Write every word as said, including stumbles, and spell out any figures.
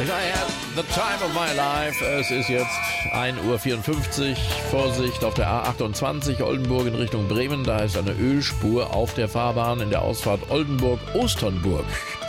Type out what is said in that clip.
I had the time of my life. Es ist jetzt ein Uhr vierundfünfzig. Vorsicht auf der A achtundzwanzig Oldenburg in Richtung Bremen. Da ist eine Ölspur auf der Fahrbahn in der Ausfahrt Oldenburg-Osternburg.